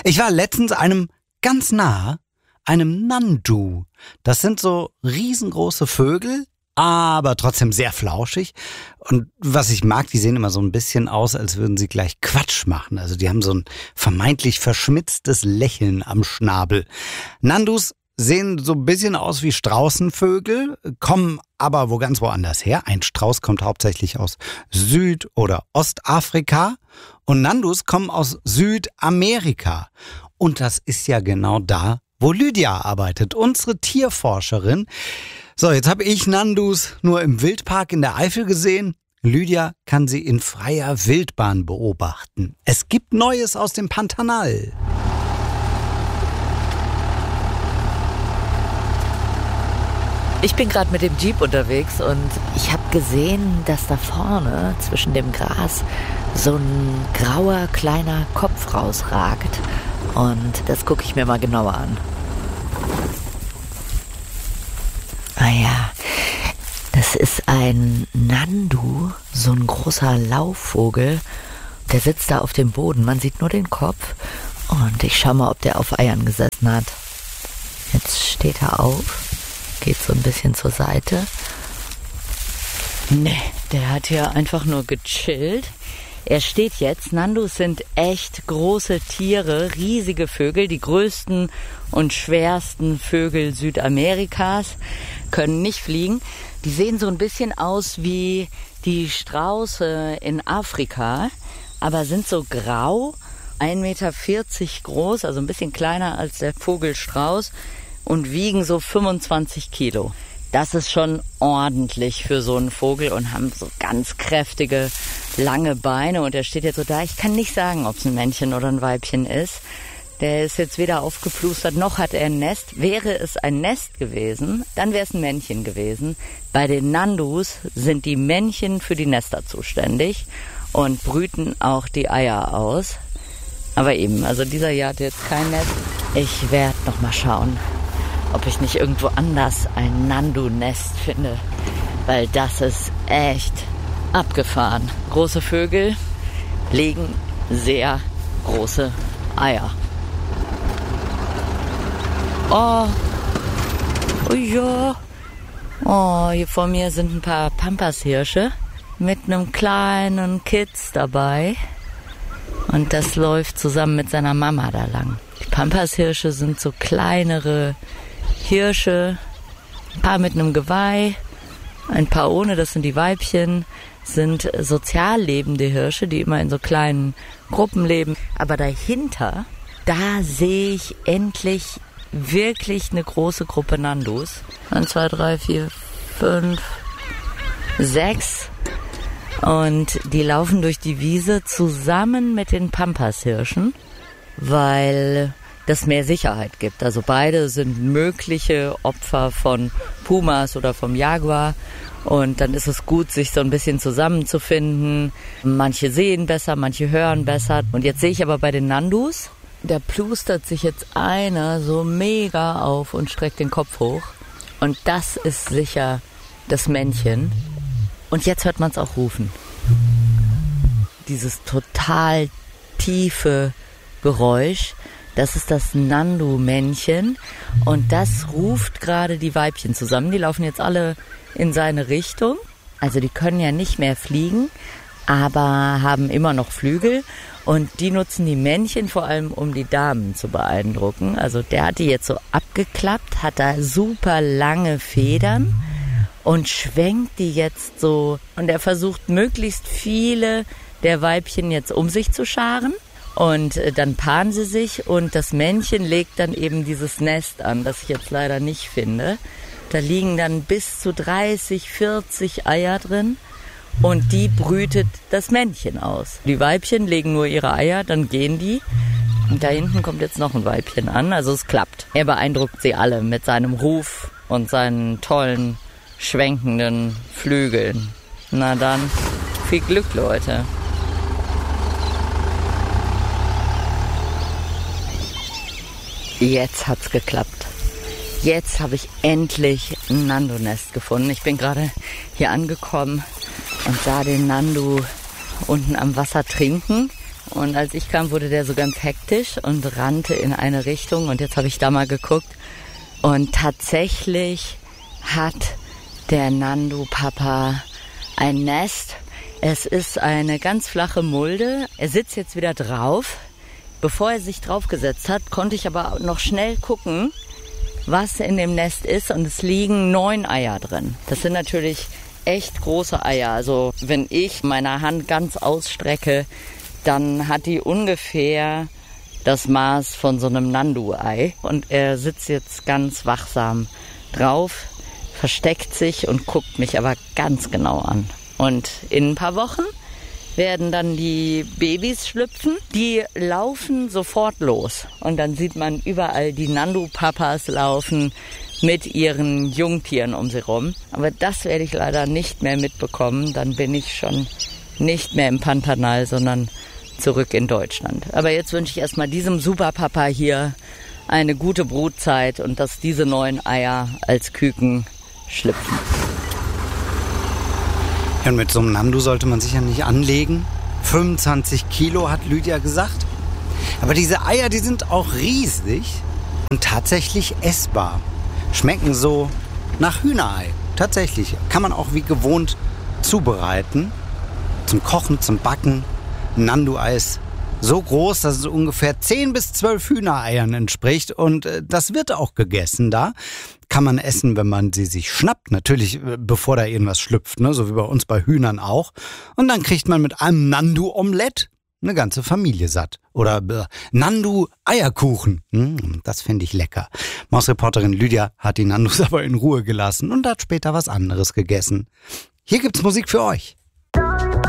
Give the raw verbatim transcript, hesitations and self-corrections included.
Ich war letztens einem ganz nah, einem Nandu. Das sind so riesengroße Vögel, aber trotzdem sehr flauschig. Und was ich mag, die sehen immer so ein bisschen aus, als würden sie gleich Quatsch machen. Also die haben so ein vermeintlich verschmitztes Lächeln am Schnabel. Nandus sehen so ein bisschen aus wie Straußenvögel, kommen aber wo ganz woanders her. Ein Strauß kommt hauptsächlich aus Süd- oder Ostafrika und Nandus kommen aus Südamerika. Und das ist ja genau da, wo Lydia arbeitet, unsere Tierforscherin. So, jetzt habe ich Nandus nur im Wildpark in der Eifel gesehen. Lydia kann sie in freier Wildbahn beobachten. Es gibt Neues aus dem Pantanal. Ich bin gerade mit dem Jeep unterwegs und ich habe gesehen, dass da vorne zwischen dem Gras so ein grauer kleiner Kopf rausragt. Und das gucke ich mir mal genauer an. Ah ja, das ist ein Nandu, so ein großer Laufvogel. Der sitzt da auf dem Boden, man sieht nur den Kopf. Und ich schau mal, ob der auf Eiern gesessen hat. Jetzt steht er auf. Geht so ein bisschen zur Seite. Nee, der hat hier einfach nur gechillt. Er steht jetzt. Nandus sind echt große Tiere, riesige Vögel, die größten und schwersten Vögel Südamerikas, können nicht fliegen. Die sehen so ein bisschen aus wie die Strauße in Afrika, aber sind so grau, ein Meter vierzig groß, also ein bisschen kleiner als der Vogelstrauß. Und wiegen so fünfundzwanzig Kilo. Das ist schon ordentlich für so einen Vogel und haben so ganz kräftige, lange Beine. Und er steht jetzt so da. Ich kann nicht sagen, ob es ein Männchen oder ein Weibchen ist. Der ist jetzt weder aufgeplustert, noch hat er ein Nest. Wäre es ein Nest gewesen, dann wäre es ein Männchen gewesen. Bei den Nandus sind die Männchen für die Nester zuständig und brüten auch die Eier aus. Aber eben, also dieser hier hat jetzt kein Nest. Ich werde noch mal schauen, ob ich nicht irgendwo anders ein Nandu-Nest finde, weil das ist echt abgefahren. Große Vögel legen sehr große Eier. Oh, oh ja. Oh, hier vor mir sind ein paar Pampashirsche mit einem kleinen Kitz dabei. Und das läuft zusammen mit seiner Mama da lang. Die Pampashirsche sind so kleinere Hirsche, ein paar mit einem Geweih, ein paar ohne, das sind die Weibchen, sind sozial lebende Hirsche, die immer in so kleinen Gruppen leben. Aber dahinter, da sehe ich endlich wirklich eine große Gruppe Nandus. Eins, zwei, drei, vier, fünf, sechs. Und die laufen durch die Wiese zusammen mit den Pampashirschen, weil das mehr Sicherheit gibt. Also beide sind mögliche Opfer von Pumas oder vom Jaguar. Und dann ist es gut, sich so ein bisschen zusammenzufinden. Manche sehen besser, manche hören besser. Und jetzt sehe ich aber bei den Nandus, da plustert sich jetzt einer so mega auf und streckt den Kopf hoch. Und das ist sicher das Männchen. Und jetzt hört man es auch rufen. Dieses total tiefe Geräusch. Das ist das Nandu-Männchen und das ruft gerade die Weibchen zusammen. Die laufen jetzt alle in seine Richtung. Also die können ja nicht mehr fliegen, aber haben immer noch Flügel. Und die nutzen die Männchen vor allem, um die Damen zu beeindrucken. Also der hat die jetzt so abgeklappt, hat da super lange Federn und schwenkt die jetzt so. Und er versucht möglichst viele der Weibchen jetzt um sich zu scharen. Und dann paaren sie sich und das Männchen legt dann eben dieses Nest an, das ich jetzt leider nicht finde. Da liegen dann bis zu dreißig, vierzig Eier drin und die brütet das Männchen aus. Die Weibchen legen nur ihre Eier, dann gehen die. Und da hinten kommt jetzt noch ein Weibchen an, also es klappt. Er beeindruckt sie alle mit seinem Ruf und seinen tollen, schwenkenden Flügeln. Na dann, viel Glück, Leute. Jetzt hat's geklappt. Jetzt habe ich endlich ein Nandu-Nest gefunden. Ich bin gerade hier angekommen und sah den Nandu unten am Wasser trinken. Und als ich kam, wurde der so ganz hektisch und rannte in eine Richtung. Und jetzt habe ich da mal geguckt. Und tatsächlich hat der Nandu-Papa ein Nest. Es ist eine ganz flache Mulde. Er sitzt jetzt wieder drauf. Bevor er sich draufgesetzt hat, konnte ich aber noch schnell gucken, was in dem Nest ist. Und es liegen neun Eier drin. Das sind natürlich echt große Eier. Also wenn ich meine Hand ganz ausstrecke, dann hat die ungefähr das Maß von so einem Nandu-Ei. Und er sitzt jetzt ganz wachsam drauf, versteckt sich und guckt mich aber ganz genau an. Und in ein paar Wochen werden dann die Babys schlüpfen. Die laufen sofort los. Und dann sieht man überall die Nandu-Papas laufen mit ihren Jungtieren um sie rum. Aber das werde ich leider nicht mehr mitbekommen. Dann bin ich schon nicht mehr im Pantanal, sondern zurück in Deutschland. Aber jetzt wünsche ich erstmal diesem Superpapa hier eine gute Brutzeit und dass diese neuen Eier als Küken schlüpfen. Ja, und mit so einem Nandu sollte man sich ja nicht anlegen. fünfundzwanzig Kilo hat Lydia gesagt. Aber diese Eier, die sind auch riesig und tatsächlich essbar. Schmecken so nach Hühnerei. Tatsächlich. Kann man auch wie gewohnt zubereiten. Zum Kochen, zum Backen. Ein Nandu-Ei ist so groß, dass es ungefähr zehn bis zwölf Hühnereiern entspricht. Und äh, das wird auch gegessen da. Kann man essen, wenn man sie sich schnappt. Natürlich, äh, bevor da irgendwas schlüpft, ne? So wie bei uns bei Hühnern auch. Und dann kriegt man mit einem Nandu-Omelett eine ganze Familie satt. Oder äh, Nandu-Eierkuchen. Hm, das finde ich lecker. Mausreporterin Lydia hat die Nandus aber in Ruhe gelassen und hat später was anderes gegessen. Hier gibt's Musik für euch.